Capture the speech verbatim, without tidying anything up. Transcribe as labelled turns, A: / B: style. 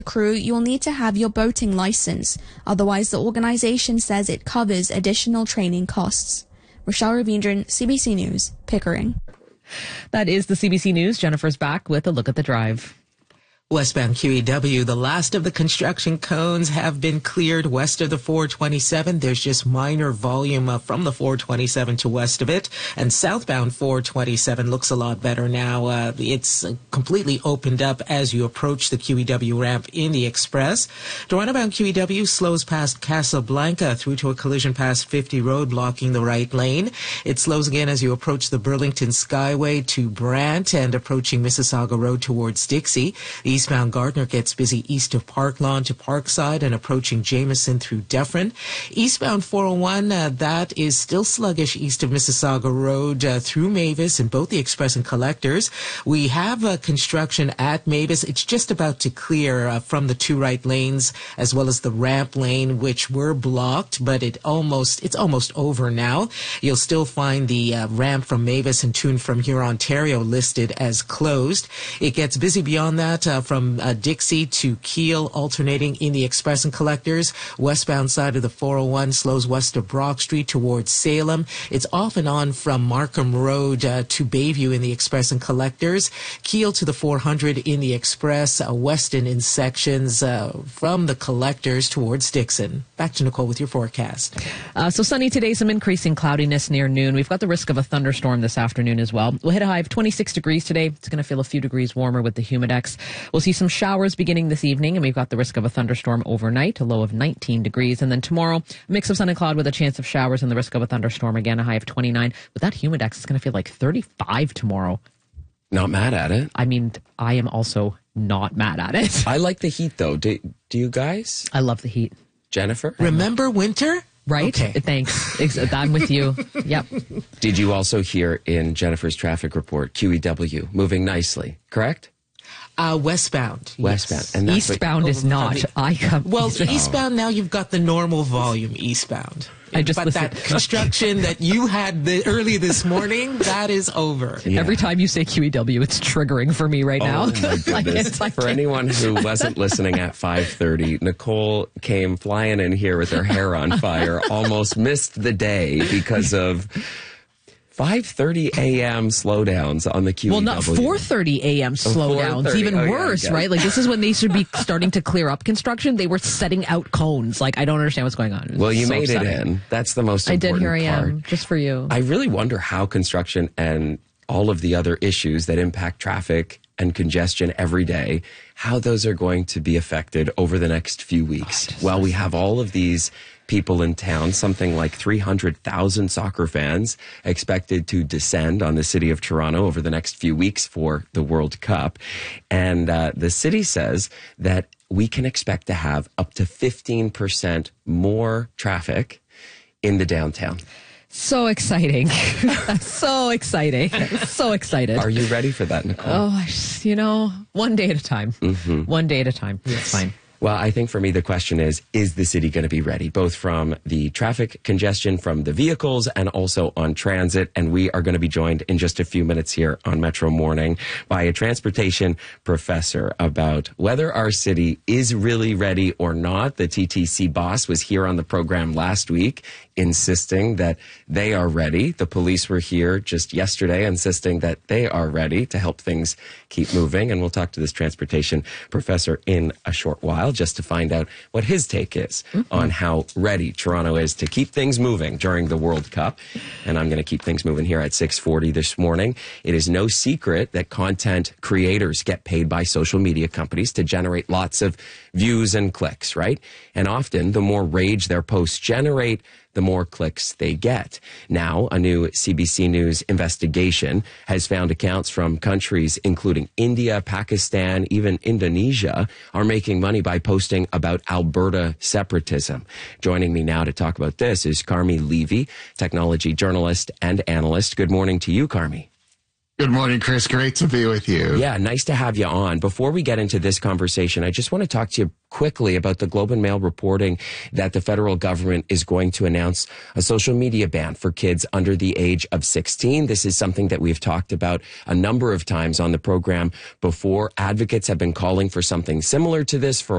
A: crew, you will need to have your boating license. Otherwise, the organization says it covers additional training costs. Rochelle Ravindran, C B C News, Pickering.
B: That is the C B C News. Jennifer's back with a look at the drive.
C: Westbound Q E W, the last of the construction cones have been cleared west of the four twenty-seven. There's just minor volume uh, from the four twenty-seven to west of it. And southbound four twenty-seven looks a lot better now. Uh, it's uh, completely opened up as you approach the Q E W ramp in the express. Toronto-bound Q E W slows past Casablanca through to a collision past fifty Road, blocking the right lane. It slows again as you approach the Burlington Skyway to Brant and approaching Mississauga Road towards Dixie. The eastbound Gardner gets busy east of Park Lawn to Parkside and approaching Jameson through Dufferin. Eastbound four oh one, uh, that is still sluggish east of Mississauga Road uh, through Mavis in both the Express and Collectors. We have uh, construction at Mavis. It's just about to clear uh, from the two right lanes as well as the ramp lane, which were blocked, but it almost it's almost over now. You'll still find the uh, ramp from Mavis and Tune from here, Ontario, listed as closed. It gets busy beyond that uh, from uh, Dixie to Keele, alternating in the Express and Collectors. Westbound side of the four oh one slows west of Brock Street towards Salem. It's off and on from Markham Road uh, to Bayview in the Express and Collectors. Keele to the four hundred in the Express. Uh, Weston in sections uh, from the Collectors towards Dixon. Back to Nicole with your forecast.
B: Uh, so sunny today, some increasing cloudiness near noon. We've got the risk of a thunderstorm this afternoon as well. We'll hit a high of twenty-six degrees today. It's going to feel a few degrees warmer with the humidex. We'll see some showers beginning this evening, and we've got the risk of a thunderstorm overnight, a low of nineteen degrees. And then tomorrow, a mix of sun and cloud with a chance of showers and the risk of a thunderstorm, again, a high of twenty-nine. With that humidex, it's going to feel like thirty-five tomorrow.
D: Not mad at it.
B: I mean, I am also not mad at it.
D: I like the heat, though. Do, do you guys?
B: I love the heat.
D: Jennifer?
C: Remember winter?
B: Right?
C: Okay.
B: Thanks. I'm with you. Yep.
D: Did you also hear in Jennifer's traffic report, Q E W moving nicely, correct?
C: Uh, westbound.
D: Westbound.
C: Yes.
D: And that's
B: Eastbound
D: what,
B: is not. I come.
C: Well,
B: eastbound.
C: eastbound now you've got the normal volume eastbound.
B: I just
C: but
B: listen-
C: that construction that you had the, early this morning, that is over.
D: Yeah.
B: Every time you say Q E W, it's triggering for me right now.
D: Oh, my
B: Like,
D: goodness.
B: it's like-
D: For anyone who wasn't listening at five thirty, Nicole came flying in here with her hair on fire, almost missed the day because of five thirty a.m. slowdowns on the Q E W.
B: Well, not four thirty a.m. slowdowns.
D: four thirty.
B: Even
D: Oh, yeah,
B: worse,
D: yeah.
B: right? Like, this is when they should be starting to clear up construction. They were setting out cones. Like, I don't understand what's going on. It was
D: Well, you
B: so
D: made
B: upsetting.
D: it in. That's the most
B: I did.
D: important
B: Here I
D: part.
B: am, just for you.
D: I really wonder how construction and all of the other issues that impact traffic and congestion every day, how those are going to be affected over the next few weeks.
B: Oh,
D: Well, we have all of these people in town, something like three hundred thousand soccer fans expected to descend on the city of Toronto over the next few weeks for the World Cup. And uh, the city says that we can expect to have up to fifteen percent more traffic in the downtown.
B: So exciting. So exciting. So excited.
D: Are you ready for that, Nicole?
B: Oh, I just- you know, one day at a time.
D: Mm-hmm.
B: One day at a time. It's fine.
D: Well, I think for me, the question is, is the city going to be ready, both from the traffic congestion from the vehicles and also on transit? And we are going to be joined in just a few minutes here on Metro Morning by a transportation professor about whether our city is really ready or not. The T T C boss was here on the program last week insisting that they are ready. The police were here just yesterday insisting that they are ready to help things keep moving. And we'll talk to this transportation professor in a short while just to find out what his take is mm-hmm. on how ready Toronto is to keep things moving during the World Cup. And I'm going to keep things moving here at six forty this morning. It is no secret that content creators get paid by social media companies to generate lots of views and clicks, right? And often the more rage their posts generate, the more clicks they get. Now, a new C B C News investigation has found accounts from countries including India, Pakistan, even Indonesia are making money by posting about Alberta separatism. Joining me now to talk about this is Carmi Levy, technology journalist and analyst. Good morning to you, Carmi.
E: Good morning, Chris. Great to be with you.
D: Yeah, nice to have you on. Before we get into this conversation, I just want to talk to you quickly about the Globe and Mail reporting that the federal government is going to announce a social media ban for kids under the age of sixteen. This is something that we've talked about a number of times on the program before. Advocates have been calling for something similar to this for